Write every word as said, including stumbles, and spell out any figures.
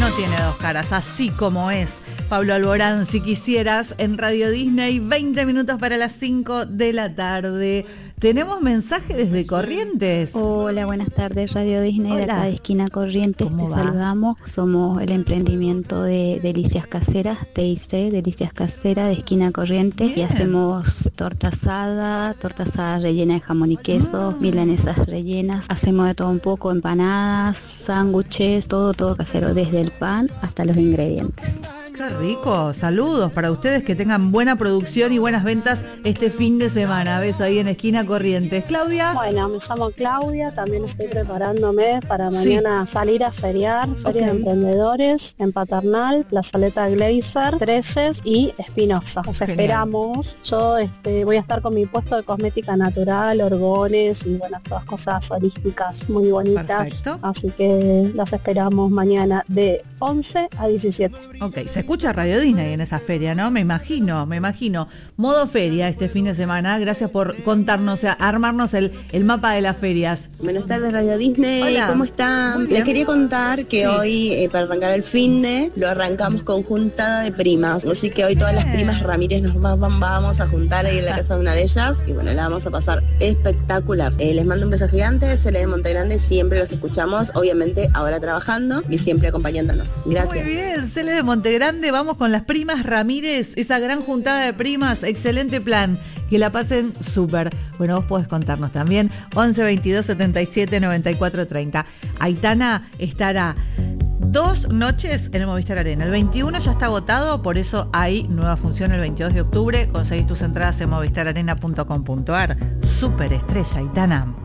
no tiene dos caras, así como es. Pablo Alborán, si quisieras, en Radio Disney, veinte minutos para las cinco de la tarde. Tenemos mensaje desde Corrientes. Hola, buenas tardes, Radio Disney. Hola. De acá de Esquina Corrientes te va? saludamos. Somos el emprendimiento de Delicias Caseras, T I C, Delicias Caseras de Esquina Corrientes. Bien. Y hacemos torta asada, torta asada rellena de jamón y queso, Mm. milanesas rellenas. Hacemos de todo un poco, empanadas, sándwiches, todo, todo casero, desde el pan hasta los ingredientes. Qué rico, saludos para ustedes, que tengan buena producción y buenas ventas este fin de semana. Beso ahí en Esquina Corrientes. Claudia. Bueno, me llamo Claudia, también estoy preparándome para mañana sí. salir a feriar, Feria okay. de Emprendedores en Paternal, Plazoleta Glazer, Treyes y Espinosa. Los Genial. Esperamos. Yo este, voy a estar con mi puesto de cosmética natural, orgones y bueno, todas cosas holísticas muy bonitas. Perfecto. Así que los esperamos mañana de once a diecisiete. Ok, se escucha Radio Disney en esa feria, ¿no? Me imagino, me imagino. Modo feria este fin de semana. Gracias por contarnos, o sea, armarnos el, el mapa de las ferias. Buenas tardes, Radio Disney. Hola. ¿Cómo están? Les quería contar que sí. hoy, eh, para arrancar el fin de, lo arrancamos con juntada de primas. Así que hoy todas las primas Ramírez nos va, vamos a juntar ahí en la casa de una de ellas. Y bueno, la vamos a pasar espectacular. Eh, les mando un beso gigante. Cele de Montegrande, siempre los escuchamos. Obviamente, ahora trabajando y siempre acompañándonos. Gracias. Muy bien, Cele de Montegrande. Vamos con las primas Ramírez, esa gran juntada de primas, excelente plan, que la pasen súper. Bueno, vos podés contarnos también, once veintidós setenta y siete noventa y cuatro treinta. Aitana estará dos noches en el Movistar Arena. El veintiuno ya está agotado, por eso hay nueva función el veintidós de octubre. Conseguís tus entradas en movistar arena punto com punto ar. Súper estrella, Aitana.